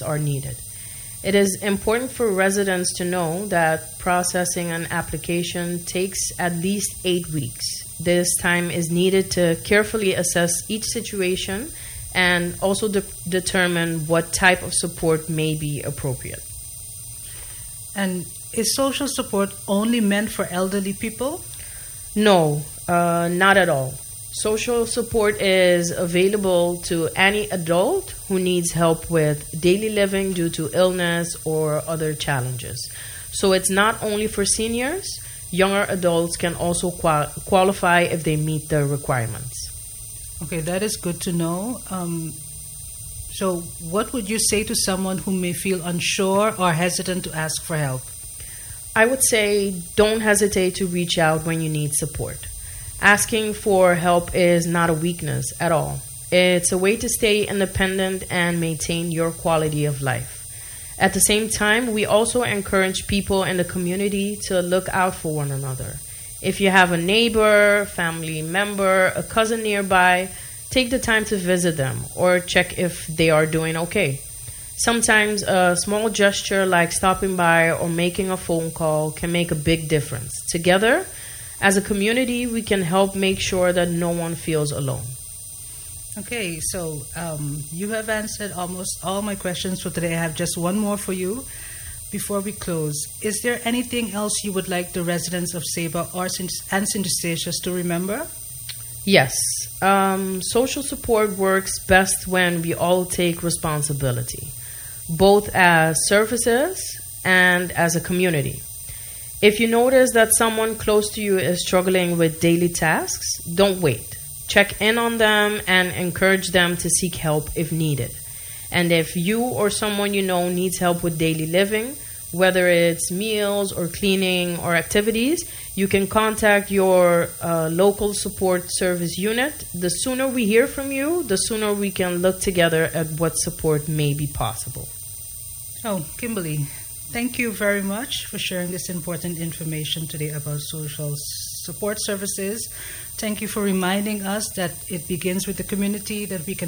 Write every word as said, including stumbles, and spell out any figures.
are needed. It is important for residents to know that processing an application takes at least eight weeks. This time is needed to carefully assess each situation and also de- determine what type of support may be appropriate. And is social support only meant for elderly people? No, uh, not at all. Social support is available to any adult who needs help with daily living due to illness or other challenges. So it's not only for seniors, younger adults can also qual- qualify if they meet the requirements. Okay, that is good to know. Um, so what would you say to someone who may feel unsure or hesitant to ask for help? I would say don't hesitate to reach out when you need support. Asking for help is not a weakness at all. It's a way to stay independent and maintain your quality of life. At the same time, we also encourage people in the community to look out for one another. If you have a neighbor, family member, a cousin nearby, take the time to visit them or check if they are doing okay. Sometimes a small gesture like stopping by or making a phone call can make a big difference. Together, as a community, we can help make sure that no one feels alone. Okay, so um, you have answered almost all my questions for today. I have just one more for you before we close. Is there anything else you would like the residents of Ceiba or and Saint Eustatius to remember? Yes. Um, social support works best when we all take responsibility, both as services and as a community. If you notice that someone close to you is struggling with daily tasks, don't wait. Check in on them and encourage them to seek help if needed. And if you or someone you know needs help with daily living, whether it's meals or cleaning or activities, you can contact your uh, local support service unit. The sooner we hear from you, the sooner we can look together at what support may be possible. Oh, Kimberly, thank you very much for sharing this important information today about social support services. Thank you for reminding us that it begins with the community, that we can